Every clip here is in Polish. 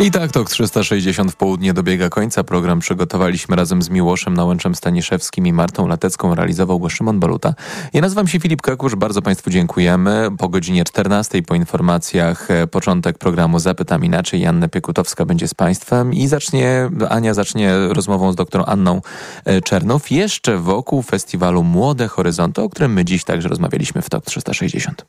I tak TOK 360 w południe dobiega końca. Program przygotowaliśmy razem z Miłoszem Nałęczem Staniszewskim i Martą Latecką. Realizował go Szymon Baluta. Ja nazywam się Filip Kakusz. Bardzo Państwu dziękujemy. Po godzinie 14 po informacjach początek programu Zapytam Inaczej. Janna Piekutowska będzie z Państwem i Ania zacznie rozmową z doktorą Anną Czernow. Jeszcze wokół festiwalu Młode Horyzonty, o którym my dziś także rozmawialiśmy w TOK 360.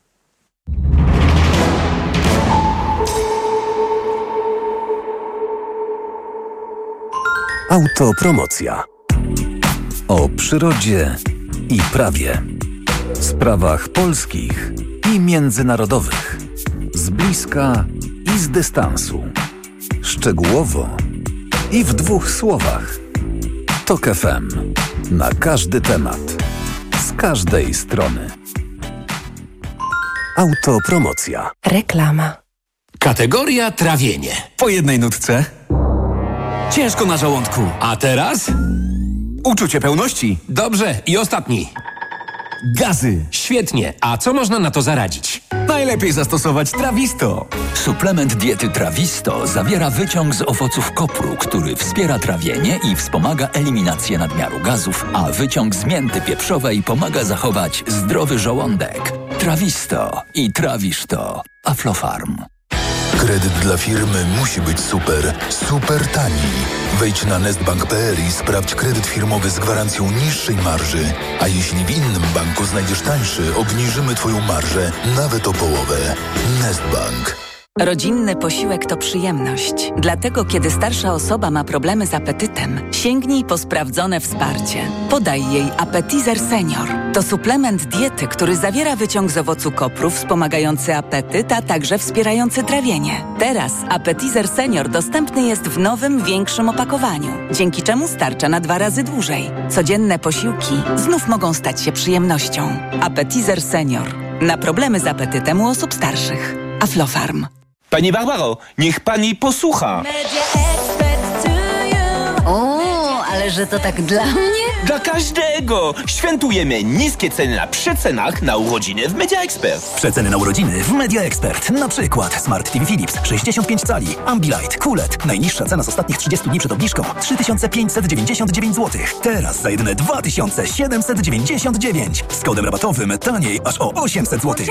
Autopromocja. O przyrodzie i prawie. Sprawach polskich i międzynarodowych. Z bliska i z dystansu. Szczegółowo i w 2 słowach. TOK FM. Na każdy temat. Z każdej strony. Autopromocja. Reklama. Kategoria trawienie. Po jednej nutce. Ciężko na żołądku. A teraz? Uczucie pełności. Dobrze, i ostatni. Gazy. Świetnie. A co można na to zaradzić? Najlepiej zastosować Trawisto. Suplement diety Trawisto zawiera wyciąg z owoców kopru, który wspiera trawienie i wspomaga eliminację nadmiaru gazów, a wyciąg z mięty pieprzowej pomaga zachować zdrowy żołądek. Trawisto i trawisz to. Aflofarm. Kredyt dla firmy musi być super, super tani. Wejdź na nestbank.pl i sprawdź kredyt firmowy z gwarancją niższej marży. A jeśli w innym banku znajdziesz tańszy, obniżymy Twoją marżę nawet o połowę. Nestbank. Rodzinny posiłek to przyjemność. Dlatego, kiedy starsza osoba ma problemy z apetytem, sięgnij po sprawdzone wsparcie. Podaj jej Appetizer Senior. To suplement diety, który zawiera wyciąg z owocu kopru wspomagający apetyt, a także wspierający trawienie. Teraz Appetizer Senior dostępny jest w nowym, większym opakowaniu, dzięki czemu starcza na 2 razy dłużej. Codzienne posiłki znów mogą stać się przyjemnością. Appetizer Senior. Na problemy z apetytem u osób starszych. Aflofarm. Pani Barbaro, niech pani posłucha. O, ale że to tak dla mnie? Dla każdego! Świętujemy niskie ceny na przecenach na urodziny w Media Expert. Przeceny na urodziny w Media Expert. Na przykład Smart TV Philips 65 cali, Ambilight, QLED. Najniższa cena z ostatnich 30 dni przed obniżką 3599 zł. Teraz za jedyne 2799. Z kodem rabatowym taniej aż o 800 zł.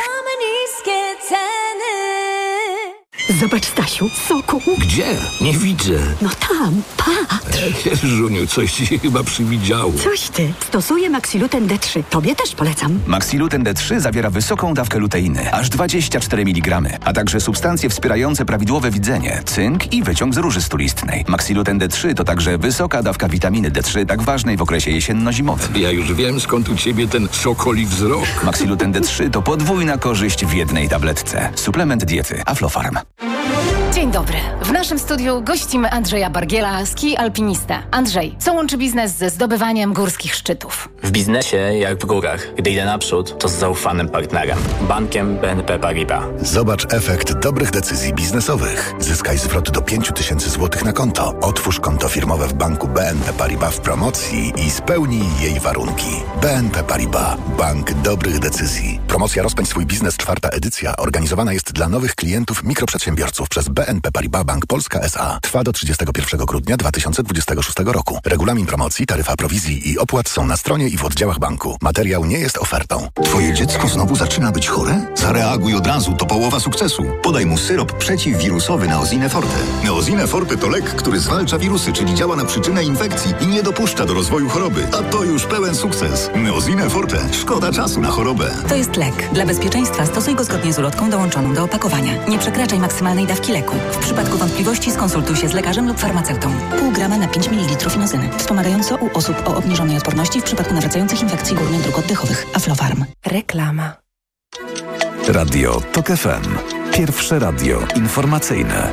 Zobacz, Stasiu, soku. Gdzie? Nie widzę. No tam, patrz. Żuniu, coś ci się chyba przywidziało. Coś ty. Stosuję Maxiluten D3. Tobie też polecam. Maxiluten D3 zawiera wysoką dawkę luteiny, aż 24 mg, a także substancje wspierające prawidłowe widzenie, cynk i wyciąg z róży stulistnej. Maxiluten D3 to także wysoka dawka witaminy D3, tak ważnej w okresie jesienno-zimowym. Ja już wiem, skąd u ciebie ten sokoli wzrok. Maxiluten D3 to podwójna korzyść w jednej tabletce. Suplement diety Aflofarm. Dzień dobry. W naszym studiu gościmy Andrzeja Bargiela, ski alpinista. Andrzej, co łączy biznes ze zdobywaniem górskich szczytów? W biznesie, jak w górach, gdy idę naprzód, to z zaufanym partnerem. Bankiem BNP Paribas. Zobacz efekt dobrych decyzji biznesowych. Zyskaj zwrot do 5000 zł na konto. Otwórz konto firmowe w banku BNP Paribas w promocji i spełnij jej warunki. BNP Paribas. Bank dobrych decyzji. Promocja Rozpędź swój biznes, 4. edycja, organizowana jest dla nowych klientów mikroprzedsiębiorców przez BNP Paribas Bank Polska S.A. Trwa do 31 grudnia 2026 roku. Regulamin promocji, taryfa prowizji i opłat są na stronie i w oddziałach banku. Materiał nie jest ofertą. Twoje dziecko znowu zaczyna być chore? Zareaguj od razu, to połowa sukcesu. Podaj mu syrop przeciwwirusowy Neosine Forte. Neosine Forte to lek, który zwalcza wirusy, czyli działa na przyczynę infekcji i nie dopuszcza do rozwoju choroby. A to już pełen sukces. Neosine Forte. Szkoda czasu na chorobę. To jest lek. Dla bezpieczeństwa stosuj go zgodnie z ulotką dołączoną do opakowania. Nie przekraczaj maksymalnej dawki leku. W przypadku wątpliwości skonsultuj się z lekarzem lub farmaceutą. Pół grama na 5 ml inozyny. Wspomagająco u osób o obniżonej odporności w przypadku nawracających infekcji górnych dróg oddechowych. Aflofarm. Reklama. Radio TOK FM. Pierwsze radio informacyjne.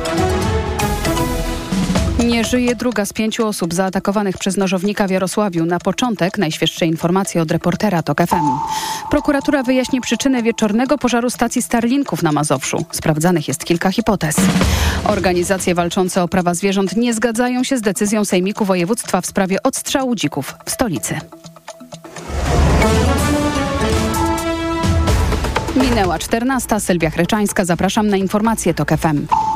Nie żyje druga z 5 osób zaatakowanych przez nożownika w Jarosławiu. Na początek najświeższe informacje od reportera TOK FM. Prokuratura wyjaśni przyczynę wieczornego pożaru stacji Starlinków na Mazowszu. Sprawdzanych jest kilka hipotez. Organizacje walczące o prawa zwierząt nie zgadzają się z decyzją Sejmiku Województwa w sprawie odstrzału dzików w stolicy. Minęła 14. Sylwia Chryczańska. Zapraszam na informacje TOK FM.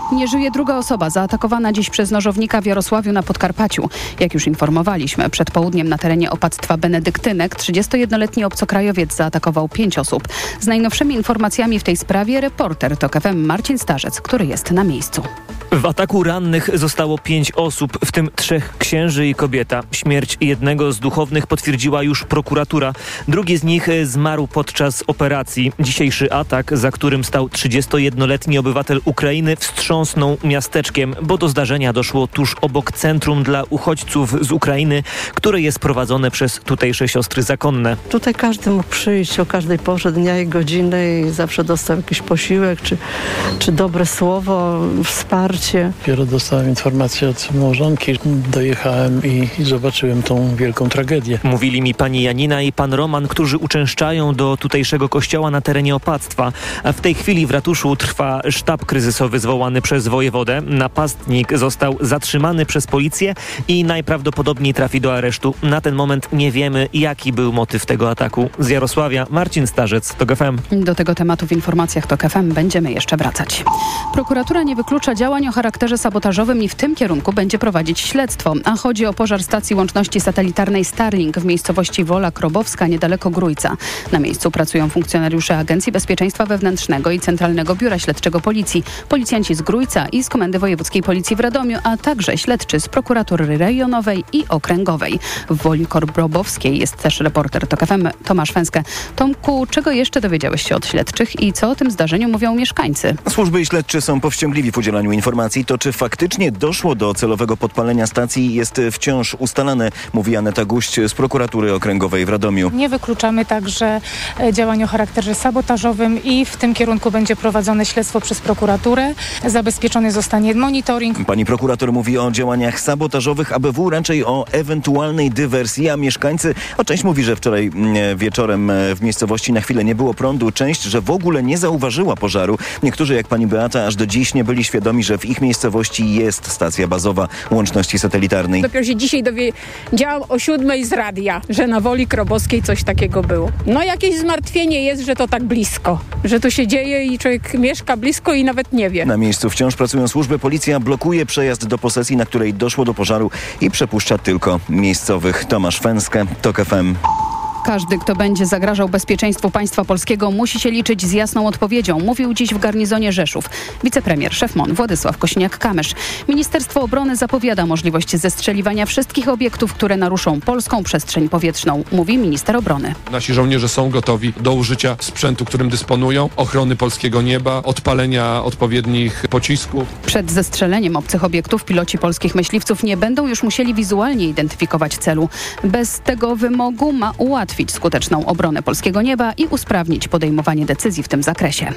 Nie żyje druga osoba zaatakowana dziś przez nożownika w Jarosławiu na Podkarpaciu. Jak już informowaliśmy, przed południem na terenie opactwa Benedyktynek 31-letni obcokrajowiec zaatakował 5 osób. Z najnowszymi informacjami w tej sprawie reporter TOK FM Marcin Starzec, który jest na miejscu. W ataku rannych zostało 5 osób, w tym 3 księży i kobieta. Śmierć jednego z duchownych potwierdziła już prokuratura. Drugi z nich zmarł podczas operacji. Dzisiejszy atak, za którym stał 31-letni obywatel Ukrainy, wstrząsnął miasteczkiem, bo do zdarzenia doszło tuż obok centrum dla uchodźców z Ukrainy, które jest prowadzone przez tutejsze siostry zakonne. Tutaj każdy mógł przyjść o każdej porze dnia i godziny i zawsze dostał jakiś posiłek czy dobre słowo, wsparcie. Dopiero dostałem informację od małżonki. Dojechałem i zobaczyłem tą wielką tragedię. Mówili mi pani Janina i pan Roman, którzy uczęszczają do tutejszego kościoła na terenie opactwa. A w tej chwili w ratuszu trwa sztab kryzysowy zwołany przez wojewodę. Napastnik został zatrzymany przez policję i najprawdopodobniej trafi do aresztu. Na ten moment nie wiemy, jaki był motyw tego ataku. Z Jarosławia Marcin Starzec, TOK FM. Do tego tematu w informacjach TOK FM będziemy jeszcze wracać. Prokuratura nie wyklucza działań o charakterze sabotażowym i w tym kierunku będzie prowadzić śledztwo. A chodzi o pożar stacji łączności satelitarnej Starlink w miejscowości Wola Krobowska niedaleko Grójca. Na miejscu pracują funkcjonariusze Agencji Bezpieczeństwa Wewnętrznego i Centralnego Biura Śledczego Policji, policjanci z Grójca i z Komendy Wojewódzkiej Policji w Radomiu, a także śledczy z prokuratury rejonowej i okręgowej. W Woli Krobowskiej jest też reporter TOK FM Tomasz Fęskę. Tomku, czego jeszcze dowiedziałeś się od śledczych i co o tym zdarzeniu mówią mieszkańcy? Służby i śledczy są powściągliwi w udzielaniu informacji. To, czy faktycznie doszło do celowego podpalenia stacji, jest wciąż ustalane, mówi Aneta Guść z prokuratury okręgowej w Radomiu. Nie wykluczamy także działań o charakterze sabotażowym i w tym kierunku będzie prowadzone śledztwo przez prokuraturę. Zabezpieczony zostanie monitoring. Pani prokurator mówi o działaniach sabotażowych, ABW raczej o ewentualnej dywersji, a mieszkańcy, część mówi, że wczoraj wieczorem w miejscowości na chwilę nie było prądu, część, że w ogóle nie zauważyła pożaru. Niektórzy, jak pani Beata, aż do dziś nie byli świadomi, że w ich miejscowości jest stacja bazowa łączności satelitarnej. Dopiero się dzisiaj dowiedziałam o 7:00 z radia, że na Woli Krobowskiej coś takiego było. No jakieś zmartwienie jest, że to tak blisko, że to się dzieje i człowiek mieszka blisko i nawet nie wie. Na miejscu wciąż pracują służby. Policja blokuje przejazd do posesji, na której doszło do pożaru i przepuszcza tylko miejscowych. Tomasz Fęskę, TOK FM. Każdy, kto będzie zagrażał bezpieczeństwu państwa polskiego, musi się liczyć z jasną odpowiedzią, mówił dziś w garnizonie Rzeszów wicepremier, szef MON Władysław Kosiniak-Kamysz. Ministerstwo Obrony zapowiada możliwość zestrzeliwania wszystkich obiektów, które naruszą polską przestrzeń powietrzną, mówi minister obrony. Nasi żołnierze są gotowi do użycia sprzętu, którym dysponują, ochrony polskiego nieba, odpalenia odpowiednich pocisków. Przed zestrzeleniem obcych obiektów piloci polskich myśliwców nie będą już musieli wizualnie identyfikować celu. Bez tego wymogu ma ułatwić skuteczną obronę polskiego nieba i usprawnić podejmowanie decyzji w tym zakresie.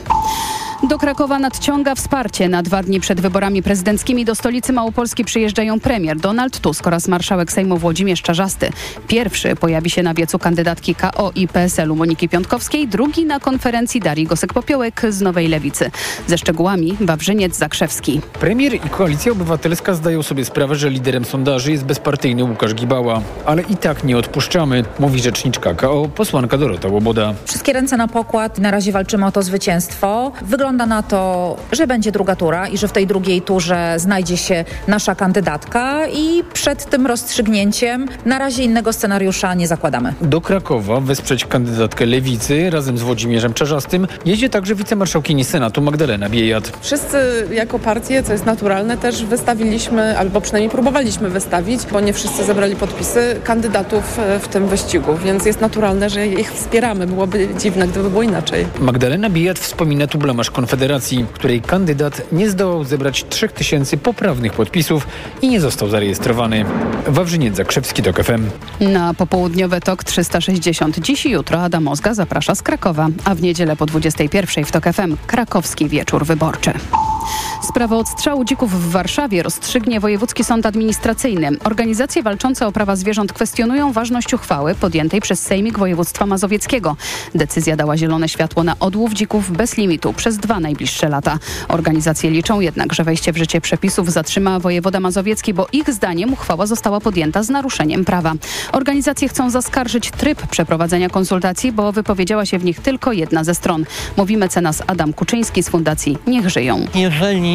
Do Krakowa nadciąga wsparcie. Na 2 dni przed wyborami prezydenckimi do stolicy Małopolski przyjeżdżają premier Donald Tusk oraz marszałek Sejmu Włodzimierz Czarzasty. Pierwszy pojawi się na wiecu kandydatki KO i PSL-u Moniki Piątkowskiej, drugi na konferencji Darii Gosek-Popiołek z Nowej Lewicy. Ze szczegółami Wawrzyniec Zakrzewski. Premier i Koalicja Obywatelska zdają sobie sprawę, że liderem sondaży jest bezpartyjny Łukasz Gibała. Ale i tak nie odpuszczamy, mówi rzeczniczka KO, posłanka Dorota Łoboda. Wszystkie ręce na pokład. Na razie walczymy o to zwycięstwo. Wygląda na to, że będzie druga tura i że w tej drugiej turze znajdzie się nasza kandydatka i przed tym rozstrzygnięciem na razie innego scenariusza nie zakładamy. Do Krakowa wesprzeć kandydatkę Lewicy razem z Włodzimierzem Czarzastym jedzie także wicemarszałkini Senatu Magdalena Biejat. Wszyscy jako partie, co jest naturalne, też wystawiliśmy, albo przynajmniej próbowaliśmy wystawić, bo nie wszyscy zebrali podpisy, kandydatów w tym wyścigu, więc jest naturalne, że ich wspieramy. Byłoby dziwne, gdyby było inaczej. Magdalena Biejat wspomina tu blamaż Konfederacji, której kandydat nie zdołał zebrać 3000 poprawnych podpisów i nie został zarejestrowany. Wawrzyniec Zakrzewski, TOK FM. Na popołudniowe TOK 360 dziś i jutro Adam Ozga zaprasza z Krakowa, a w niedzielę po 21 w TOK FM krakowski wieczór wyborczy. Sprawę odstrzału dzików w Warszawie rozstrzygnie Wojewódzki Sąd Administracyjny. Organizacje walczące o prawa zwierząt kwestionują ważność uchwały podjętej przez Sejmik Województwa Mazowieckiego. Decyzja dała zielone światło na odłów dzików bez limitu przez 2 najbliższe lata. Organizacje liczą jednak, że wejście w życie przepisów zatrzyma wojewoda mazowiecki, bo ich zdaniem uchwała została podjęta z naruszeniem prawa. Organizacje chcą zaskarżyć tryb przeprowadzenia konsultacji, bo wypowiedziała się w nich tylko jedna ze stron. Mówi mecenas Adam Kuczyński z Fundacji Niech Żyją. Jeżeli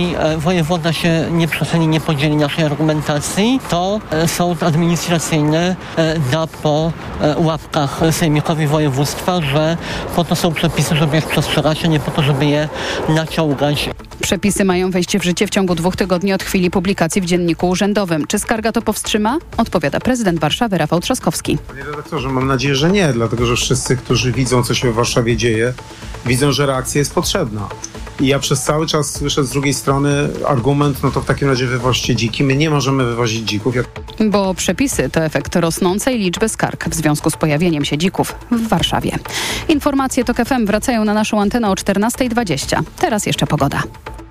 jeżeli wojewoda się nie podzieli naszej argumentacji, to sąd administracyjny da po łapkach sejmikowi województwa, że po to są przepisy, żeby je przestrzegać, a nie po to, żeby je naciągać. Przepisy mają wejść w życie w ciągu 2 tygodni od chwili publikacji w Dzienniku Urzędowym. Czy skarga to powstrzyma? Odpowiada prezydent Warszawy Rafał Trzaskowski. Panie redaktorze, mam nadzieję, że nie, dlatego że wszyscy, którzy widzą, co się w Warszawie dzieje, widzą, że reakcja jest potrzebna. I ja przez cały czas słyszę z drugiej strony argument, no to w takim razie wywoźcie dziki. My nie możemy wywozić dzików. Bo przepisy to efekt rosnącej liczby skarg w związku z pojawieniem się dzików w Warszawie. Informacje TOK FM wracają na naszą antenę o 14:20. Teraz jeszcze pogoda.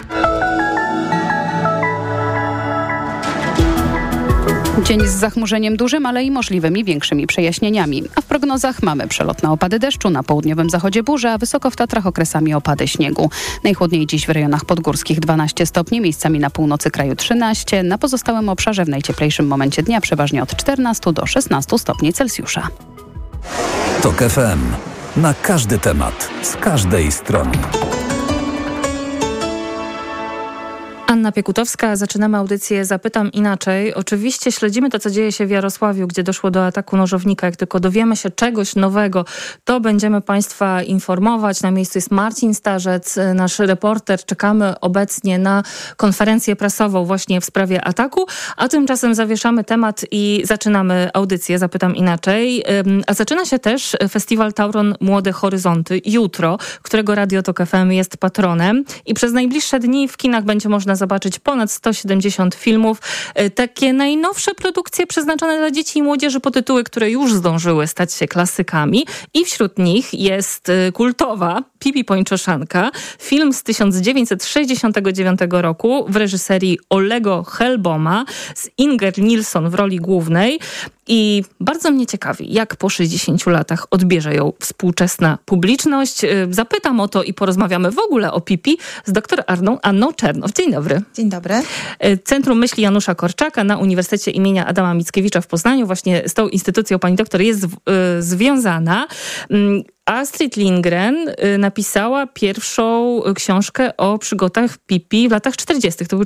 Dzień z zachmurzeniem dużym, ale i możliwymi większymi przejaśnieniami. A w prognozach mamy przelotne opady deszczu, na południowym zachodzie burze, a wysoko w Tatrach okresami opady śniegu. Najchłodniej dziś w rejonach podgórskich 12 stopni, miejscami na północy kraju 13, na pozostałym obszarze w najcieplejszym momencie dnia przeważnie od 14 do 16 stopni Celsjusza. TOK FM. Na każdy temat, z każdej strony. Anna Piekutowska, zaczynamy audycję Zapytam Inaczej. Oczywiście śledzimy to, co dzieje się w Jarosławiu, gdzie doszło do ataku nożownika. Jak tylko dowiemy się czegoś nowego, to będziemy Państwa informować. Na miejscu jest Marcin Starzec, nasz reporter. Czekamy obecnie na konferencję prasową właśnie w sprawie ataku, a tymczasem zawieszamy temat i zaczynamy audycję Zapytam Inaczej. A zaczyna się też festiwal Tauron Młode Horyzonty jutro, którego Radio TOK FM jest patronem i przez najbliższe dni w kinach będzie można zobaczyć ponad 170 filmów. Takie najnowsze produkcje przeznaczone dla dzieci i młodzieży po tytuły, które już zdążyły stać się klasykami. I wśród nich jest kultowa Pipi Pończoszanka, film z 1969 roku w reżyserii Olego Hellboma z Inger Nilsson w roli głównej. I bardzo mnie ciekawi, jak po 60 latach odbierze ją współczesna publiczność. Zapytam o to i porozmawiamy w ogóle o Pipi z dr Anną Czernow. Dzień dobry. Dzień dobry. Centrum Myśli Janusza Korczaka na Uniwersytecie imienia Adama Mickiewicza w Poznaniu. Właśnie z tą instytucją pani doktor jest związana. Astrid Lindgren napisała pierwszą książkę o przygodach Pipi w latach 40. To był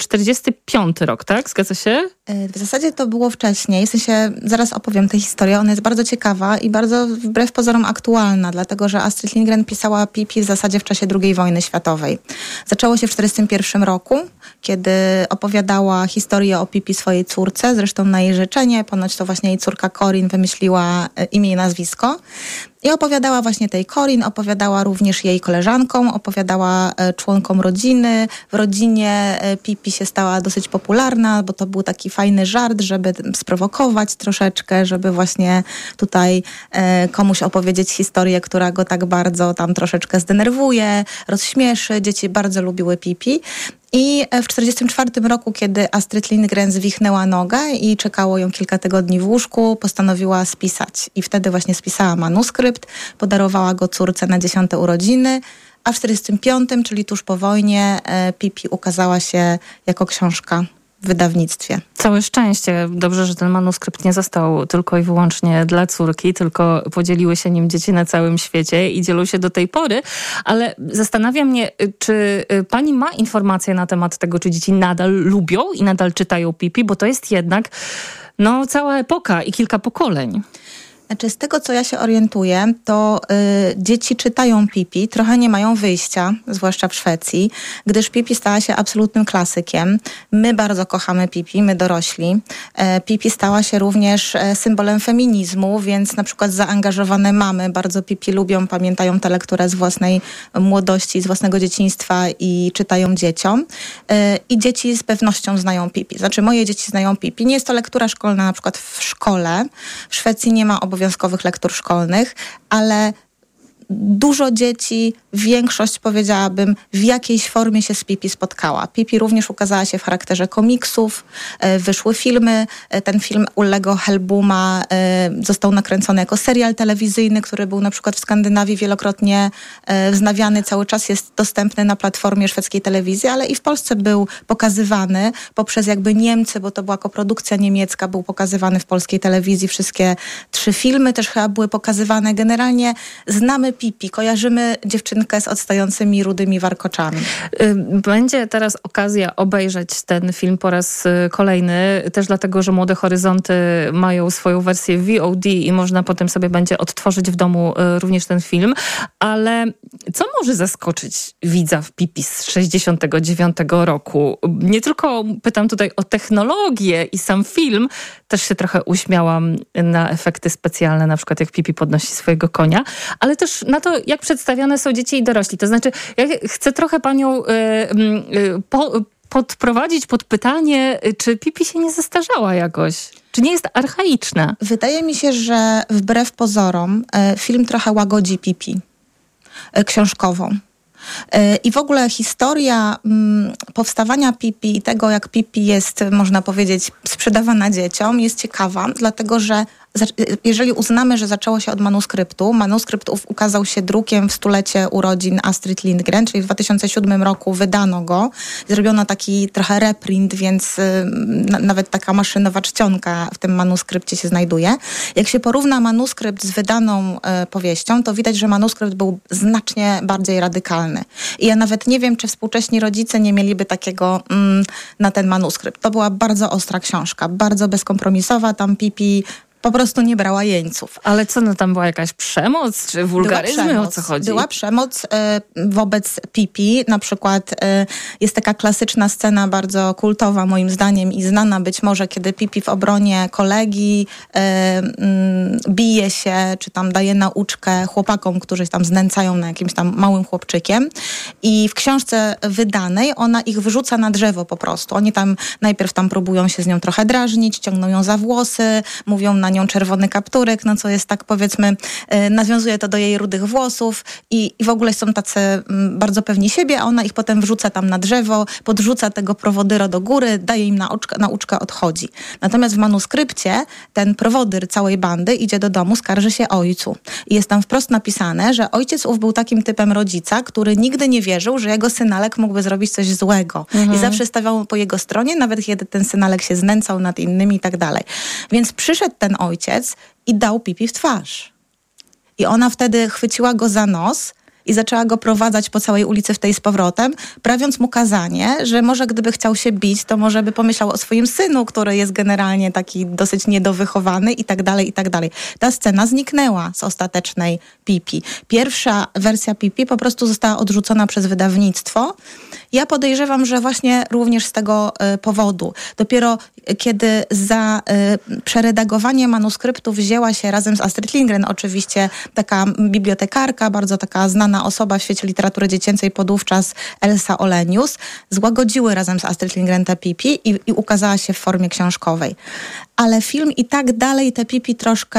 45 rok, tak? Zgadza się? W zasadzie to było wcześniej. W sensie zaraz opowiem tę historię. Ona jest bardzo ciekawa i bardzo wbrew pozorom aktualna, dlatego że Astrid Lindgren pisała Pipi w zasadzie w czasie II wojny światowej. Zaczęło się w 41 roku, kiedy opowiadała historię o Pipi swojej córce, zresztą na jej życzenie. Ponoć to właśnie jej córka Corinne wymyśliła imię i nazwisko. I opowiadała właśnie tej Corinne, opowiadała również jej koleżankom, opowiadała członkom rodziny. W rodzinie Pipi się stała dosyć popularna, bo to był taki fajny żart, żeby sprowokować troszeczkę, żeby właśnie tutaj komuś opowiedzieć historię, która go tak bardzo tam troszeczkę zdenerwuje, rozśmieszy. Dzieci bardzo lubiły Pipi. I w 1944 roku, kiedy Astrid Lindgren zwichnęła nogę i czekało ją kilka tygodni w łóżku, postanowiła spisać. I wtedy właśnie spisała manuskrypt, podarowała go córce na 10. urodziny, a w 1945, czyli tuż po wojnie, Pipi ukazała się jako książka w wydawnictwie. Całe szczęście. Dobrze, że ten manuskrypt nie został tylko i wyłącznie dla córki, tylko podzieliły się nim dzieci na całym świecie i dzielą się do tej pory. Ale zastanawia mnie, czy pani ma informacje na temat tego, czy dzieci nadal lubią i nadal czytają Pipi, bo to jest jednak cała epoka i kilka pokoleń. Znaczy z tego, co ja się orientuję, to dzieci czytają Pipi, trochę nie mają wyjścia, zwłaszcza w Szwecji, gdyż Pipi stała się absolutnym klasykiem. My bardzo kochamy Pipi, my dorośli. Pipi stała się również symbolem feminizmu, więc na przykład zaangażowane mamy bardzo Pipi lubią, pamiętają tę lekturę z własnej młodości, z własnego dzieciństwa i czytają dzieciom. I dzieci z pewnością znają Pipi. Znaczy moje dzieci znają Pipi. Nie jest to lektura szkolna na przykład w szkole. W Szwecji nie ma obowiązkowych lektur szkolnych, ale dużo dzieci, większość powiedziałabym, w jakiejś formie się z Pipi spotkała. Pipi również ukazała się w charakterze komiksów, wyszły filmy. Ten film Ollego Hellboma został nakręcony jako serial telewizyjny, który był na przykład w Skandynawii wielokrotnie wznawiany, cały czas jest dostępny na platformie szwedzkiej telewizji, ale i w Polsce był pokazywany poprzez jakby Niemcy, bo to była koprodukcja niemiecka, był pokazywany w polskiej telewizji. Wszystkie 3 filmy też chyba były pokazywane. Generalnie znamy Pipi, kojarzymy dziewczynkę z odstającymi rudymi warkoczami. Będzie teraz okazja obejrzeć ten film po raz kolejny, też dlatego, że Młode Horyzonty mają swoją wersję VOD i można potem sobie będzie odtworzyć w domu również ten film. Ale co może zaskoczyć widza w Pipi z 69 roku? Nie tylko pytam tutaj o technologię i sam film, też się trochę uśmiałam na efekty specjalne, na przykład jak Pipi podnosi swojego konia, ale też na to, jak przedstawione są dzieci i dorośli. To znaczy, ja chcę trochę panią podprowadzić pod pytanie, czy Pipi się nie zestarzała jakoś? Czy nie jest archaiczna? Wydaje mi się, że wbrew pozorom film trochę łagodzi Pipi książkową. I w ogóle historia powstawania Pipi i tego, jak Pipi jest, można powiedzieć, sprzedawana dzieciom, jest ciekawa, dlatego że jeżeli uznamy, że zaczęło się od manuskryptu, manuskrypt ukazał się drukiem w stulecie urodzin Astrid Lindgren, czyli w 2007 roku wydano go. Zrobiono taki trochę reprint, więc nawet taka maszynowa czcionka w tym manuskrypcie się znajduje. Jak się porówna manuskrypt z wydaną powieścią, to widać, że manuskrypt był znacznie bardziej radykalny. I ja nawet nie wiem, czy współcześni rodzice nie mieliby takiego na ten manuskrypt. To była bardzo ostra książka, bardzo bezkompromisowa. Tam Pipi po prostu nie brała jeńców. Ale co, no tam była jakaś przemoc, czy wulgaryzmy, o co chodzi? Była przemoc wobec Pipi. Na przykład jest taka klasyczna scena, bardzo kultowa moim zdaniem i znana być może, kiedy Pipi w obronie kolegi bije się, czy tam daje nauczkę chłopakom, którzy tam znęcają na jakimś tam małym chłopczykiem. I w książce wydanej ona ich wyrzuca na drzewo po prostu. Oni tam najpierw tam próbują się z nią trochę drażnić, ciągną ją za włosy, mówią na nią czerwony kapturek, no co jest tak, powiedzmy, nawiązuje to do jej rudych włosów i w ogóle są tacy bardzo pewni siebie, a ona ich potem wrzuca tam na drzewo, podrzuca tego prowodyra do góry, daje im nauczkę, odchodzi. Natomiast w manuskrypcie ten prowodyr całej bandy idzie do domu, skarży się ojcu. I jest tam wprost napisane, że ojciec ów był takim typem rodzica, który nigdy nie wierzył, że jego synalek mógłby zrobić coś złego. I zawsze stawiał po jego stronie, nawet kiedy ten synalek się znęcał nad innymi i tak dalej. Więc przyszedł ten ojciec i dał Pipi w twarz. I ona wtedy chwyciła go za nos i zaczęła go prowadzać po całej ulicy w tej z powrotem, prawiąc mu kazanie, że może gdyby chciał się bić, to może by pomyślał o swoim synu, który jest generalnie taki dosyć niedowychowany i tak dalej, i tak dalej. Ta scena zniknęła z ostatecznej Pipi. Pierwsza wersja Pipi po prostu została odrzucona przez wydawnictwo. Ja podejrzewam, że właśnie również z tego powodu. Dopiero kiedy za przeredagowanie manuskryptu wzięła się razem z Astrid Lindgren, oczywiście taka bibliotekarka, bardzo taka znana osoba w świecie literatury dziecięcej podówczas, Elsa Olenius, złagodziły razem z Astrid Lindgren te Pipi i ukazała się w formie książkowej. Ale film i tak dalej te Pipi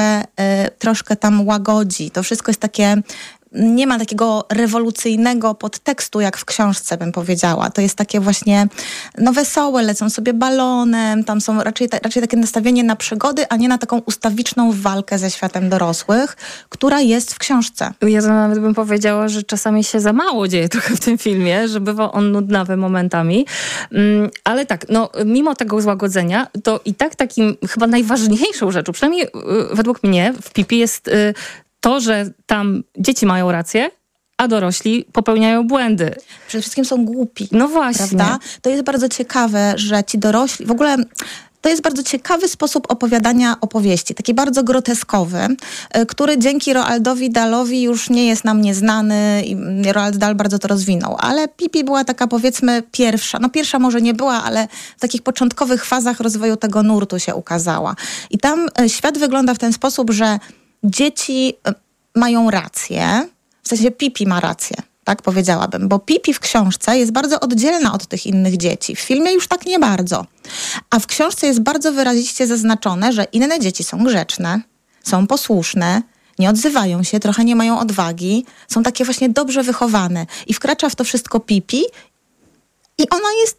troszkę tam łagodzi. To wszystko jest takie... Nie ma takiego rewolucyjnego podtekstu, jak w książce, bym powiedziała. To jest takie właśnie wesołe, lecą sobie balonem, tam są raczej takie nastawienie na przygody, a nie na taką ustawiczną walkę ze światem dorosłych, która jest w książce. Ja nawet bym powiedziała, że czasami się za mało dzieje trochę w tym filmie, że bywa on nudnawy momentami. Ale tak, mimo tego złagodzenia, to i tak takim chyba najważniejszą rzeczą, przynajmniej według mnie w Pipi jest... to, że tam dzieci mają rację, a dorośli popełniają błędy. Przede wszystkim są głupi. No właśnie. Prawda? To jest bardzo ciekawe, że ci dorośli... W ogóle to jest bardzo ciekawy sposób opowiadania opowieści. Taki bardzo groteskowy, który dzięki Roaldowi Dahlowi już nie jest nam nieznany i Roald Dahl bardzo to rozwinął. Ale Pipi była taka, powiedzmy, pierwsza. Pierwsza może nie była, ale w takich początkowych fazach rozwoju tego nurtu się ukazała. I tam świat wygląda w ten sposób, że dzieci mają rację, w sensie Pipi ma rację, tak powiedziałabym, bo Pipi w książce jest bardzo oddzielna od tych innych dzieci. W filmie już tak nie bardzo. A w książce jest bardzo wyraziście zaznaczone, że inne dzieci są grzeczne, są posłuszne, nie odzywają się, trochę nie mają odwagi, są takie właśnie dobrze wychowane. I wkracza w to wszystko Pipi i ona jest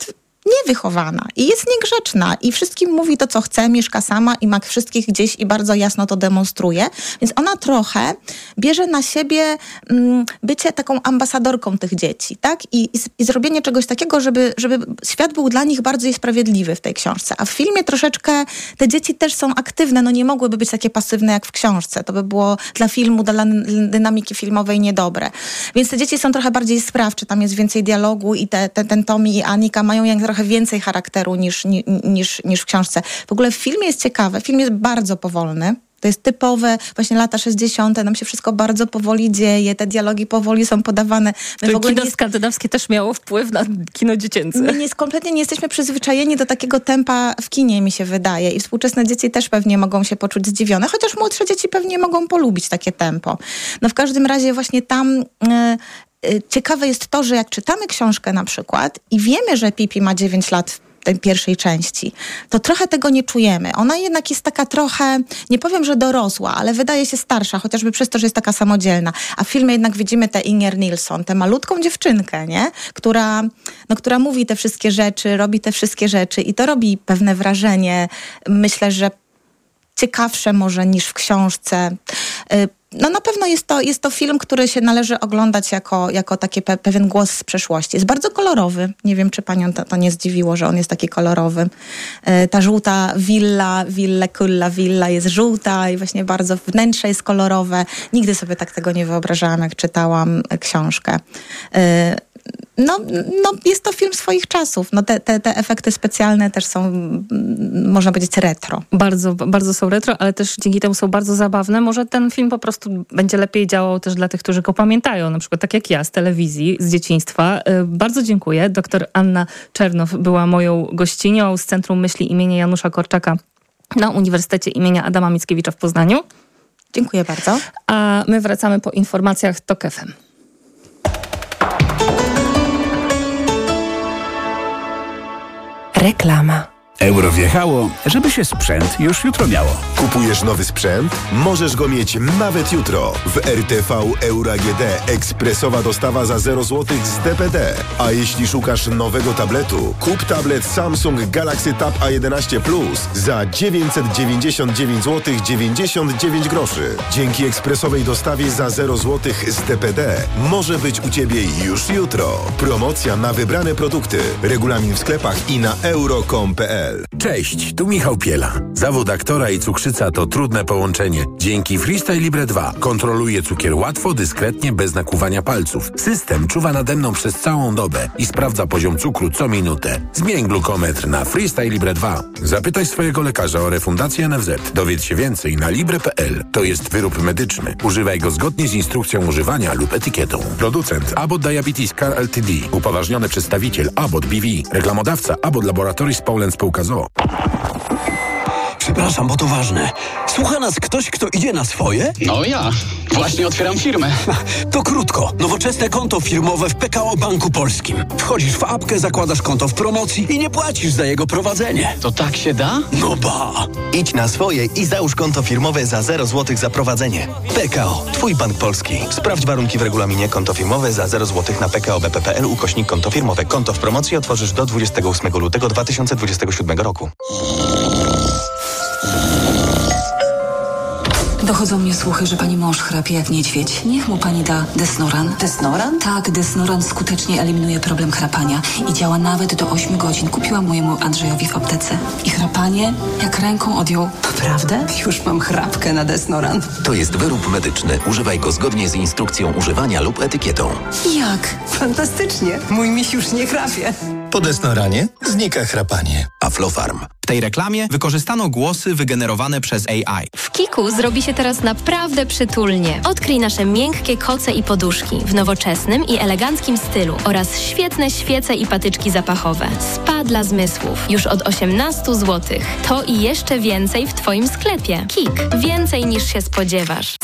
niewychowana i jest niegrzeczna i wszystkim mówi to, co chce, mieszka sama i ma wszystkich gdzieś i bardzo jasno to demonstruje. Więc ona trochę bierze na siebie bycie taką ambasadorką tych dzieci, tak? I zrobienie czegoś takiego, żeby świat był dla nich bardziej sprawiedliwy w tej książce. A w filmie troszeczkę te dzieci też są aktywne, no nie mogłyby być takie pasywne jak w książce. To by było dla filmu, dla dynamiki filmowej niedobre. Więc te dzieci są trochę bardziej sprawcze, tam jest więcej dialogu i ten Tommy i Anika mają jak trochę więcej charakteru niż w książce. W ogóle w filmie jest ciekawe, film jest bardzo powolny. To jest typowe właśnie lata 60. Nam się wszystko bardzo powoli dzieje, te dialogi powoli są podawane. Kino skandynawskie też miało wpływ na kino dziecięce. My kompletnie nie jesteśmy przyzwyczajeni do takiego tempa w kinie, mi się wydaje. I współczesne dzieci też pewnie mogą się poczuć zdziwione, chociaż młodsze dzieci pewnie mogą polubić takie tempo. No w każdym razie właśnie tam... ciekawe jest to, że jak czytamy książkę na przykład i wiemy, że Pipi ma 9 lat w tej pierwszej części, to trochę tego nie czujemy. Ona jednak jest taka trochę, nie powiem, że dorosła, ale wydaje się starsza, chociażby przez to, że jest taka samodzielna. A w filmie jednak widzimy tę Inger Nilsson, tę malutką dziewczynkę, nie? Która mówi te wszystkie rzeczy, robi te wszystkie rzeczy i to robi pewne wrażenie, myślę, że ciekawsze może niż w książce. No na pewno jest to film, który się należy oglądać jako taki pewien głos z przeszłości. Jest bardzo kolorowy. Nie wiem, czy panią to nie zdziwiło, że on jest taki kolorowy. Ta żółta willa jest żółta i właśnie bardzo wnętrze jest kolorowe. Nigdy sobie tak tego nie wyobrażałam, jak czytałam książkę. No, jest to film swoich czasów. No, te efekty specjalne też są, można powiedzieć, retro. Bardzo, bardzo są retro, ale też dzięki temu są bardzo zabawne. Może ten film po prostu będzie lepiej działał też dla tych, którzy go pamiętają. Na przykład tak jak ja z telewizji, z dzieciństwa. Bardzo dziękuję. Dr Anna Czernow była moją gościnią z Centrum Myśli imienia Janusza Korczaka na Uniwersytecie imienia Adama Mickiewicza w Poznaniu. Dziękuję bardzo. A my wracamy po informacjach TOK FM. Reklama. Euro wjechało, żeby się sprzęt już jutro miało. Kupujesz nowy sprzęt? Możesz go mieć nawet jutro. W RTV Euro AGD ekspresowa dostawa za 0 zł z DPD. A jeśli szukasz nowego tabletu, kup tablet Samsung Galaxy Tab A11 Plus za 999 zł 99 groszy. Dzięki ekspresowej dostawie za 0 zł z DPD może być u Ciebie już jutro. Promocja na wybrane produkty. Regulamin w sklepach i na euro.com.pl. Cześć, tu Michał Piela. Zawód aktora i cukrzyca to trudne połączenie. Dzięki Freestyle Libre 2 kontroluję cukier łatwo, dyskretnie, bez nakłuwania palców. System czuwa nade mną przez całą dobę i sprawdza poziom cukru co minutę. Zmień glukometr na Freestyle Libre 2. Zapytaj swojego lekarza o refundację NFZ. Dowiedz się więcej na libre.pl. To jest wyrób medyczny. Używaj go zgodnie z instrukcją używania lub etykietą. Producent Abbott Diabetes Care Ltd. Upoważniony przedstawiciel Abbott BV. Reklamodawca Abbott Laboratories Poland Spółka ZOO. Przepraszam, bo to ważne. Słucha nas ktoś, kto idzie na swoje? No ja. Właśnie otwieram firmę. To krótko. Nowoczesne konto firmowe w PKO Banku Polskim. Wchodzisz w apkę, zakładasz konto w promocji i nie płacisz za jego prowadzenie. To tak się da? No ba! Idź na swoje i załóż konto firmowe za 0 zł za prowadzenie. PKO. Twój Bank Polski. Sprawdź warunki w regulaminie. Konto firmowe za 0 zł na PKO BP.pl /konto firmowe. Konto w promocji otworzysz do 28 lutego 2027 roku. Dochodzą mnie słuchy, że pani mąż chrapie jak niedźwiedź. Niech mu pani da Desnoran. Desnoran? Tak, Desnoran skutecznie eliminuje problem chrapania i działa nawet do 8 godzin. Kupiłam mojemu Andrzejowi w aptece. I chrapanie jak ręką odjął. Naprawdę? Już mam chrapkę na Desnoran. To jest wyrób medyczny. Używaj go zgodnie z instrukcją używania lub etykietą. Jak? Fantastycznie. Mój miś już nie chrapie. Po Desnoranie znika chrapanie. Aflofarm. W tej reklamie wykorzystano głosy wygenerowane przez AI. W Kiku zrobi się teraz naprawdę przytulnie. Odkryj nasze miękkie koce i poduszki w nowoczesnym i eleganckim stylu oraz świetne świece i patyczki zapachowe. Spa dla zmysłów. Już od 18 zł. To i jeszcze więcej w Twoim sklepie. Kik. Więcej niż się spodziewasz.